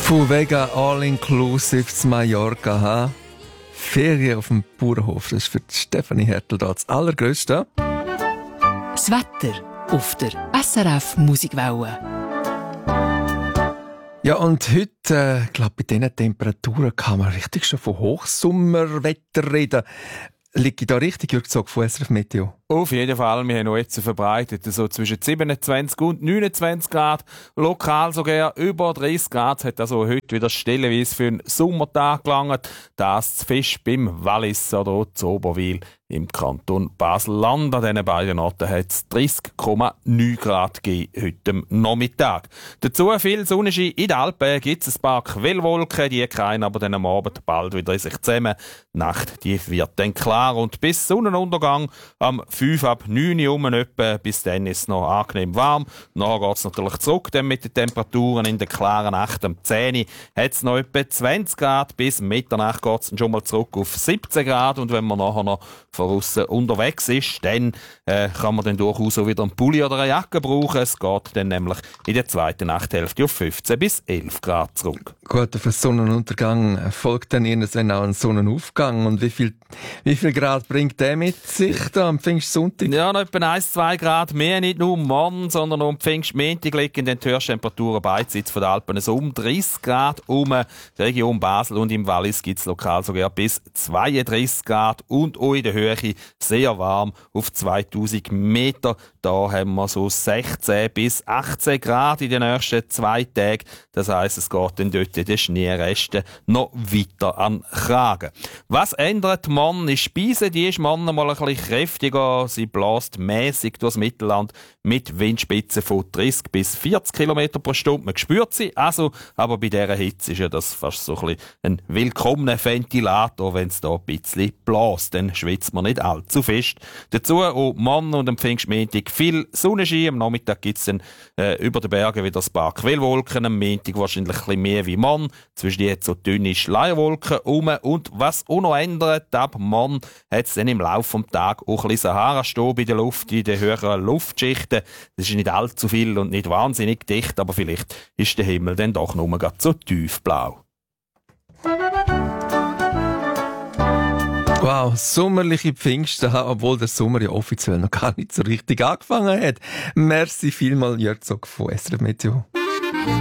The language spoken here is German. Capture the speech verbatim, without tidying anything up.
Von wegen All-Inclusive zu Mallorca, ha? Ferien auf dem Bauernhof, das ist für Stefanie Hertel da das Allergrößte. Das Wetter auf der S R F Musikwelle. Ja, und heute, ich äh, glaube, bei diesen Temperaturen kann man richtig schon von Hochsommerwetter reden. Liege ich da richtig, Jürg Zog von S R F Meteo? Auf jeden Fall, wir haben noch jetzt verbreitet, so zwischen siebenundzwanzig und neunundzwanzig Grad, lokal sogar über dreißig Grad, hat also heute wieder stellenweise für einen Sommertag gelangt, das zu Fisch beim Wallis oder auch zu Oberwil im Kanton Basel-Land. An diesen beiden Orten hat es dreißig Komma neun Grad gegeben heute am Nachmittag. Dazu viel Sonnenschein. In den Alpen gibt es ein paar Quellwolken, die kreien aber dann am Abend bald wieder in sich zusammen. Die Nacht die wird dann klar und bis Sonnenuntergang am fünf ab neun Uhr um etwa, bis dann ist es noch angenehm warm. Nachher geht es natürlich zurück dann mit den Temperaturen in der klaren Nacht. Am zehn Uhr hat es noch etwa zwanzig Grad, bis Mitternacht geht es schon mal zurück auf siebzehn Grad und wenn man nachher noch von aussen unterwegs ist, dann äh, kann man dann durchaus auch wieder einen Pulli oder eine Jacke brauchen. Es geht dann nämlich in der zweiten Nachthälfte auf fünfzehn bis elf Grad zurück. Gut, auf einen Sonnenuntergang folgt dann irgendwann auch ein Sonnenaufgang. Und wie viel, wie viel Grad bringt der mit sich da am Pfingstsonntag? Ja, noch etwa eins bis zwei Grad mehr, nicht nur morgen, sondern auch am Pfingstmontag liegen dann die Höchsttemperaturen beidseits von den Alpen so um dreißig Grad um. Die Region Basel und im Wallis gibt es lokal sogar bis zweiunddreißig Grad und auch in der Höhe sehr warm auf zweitausend Meter. Da haben wir so sechzehn bis achtzehn Grad in den nächsten zwei Tagen. Das heisst, es geht dann dort in den Schneeresten noch weiter an den Kragen. Was ändert morgen? Die Speise, die ist morgen mal ein bisschen kräftiger. Sie bläst mäßig durchs Mittelland mit Windspitzen von dreißig bis vierzig Kilometer pro Stunde. Man spürt sie also, aber bei dieser Hitze ist ja das fast so ein bisschen ein willkommener Ventilator, wenn es da ein bisschen bläst. Dann schwitzt man nicht allzu fest. Dazu auch morgen und am Pfingstmontag viel Sonnenschein. Am Nachmittag gibt es dann äh, über den Bergen wieder ein paar Quellwolken. Am Montag wahrscheinlich ein bisschen mehr wie morgen. Zwischen jetzt so dünne Schleierwolken rum. Und was auch noch ändert, ab morgen hat es dann im Laufe des Tages auch ein bisschen Sahara-Staub in der Luft, in den höheren Luftschichten. Das ist nicht allzu viel und nicht wahnsinnig dicht, aber vielleicht ist der Himmel dann doch nur gerade so tiefblau. Wow, sommerliche Pfingsten, obwohl der Sommer ja offiziell noch gar nicht so richtig angefangen hat. Merci vielmals, Jörg Zog von S R F Meteo.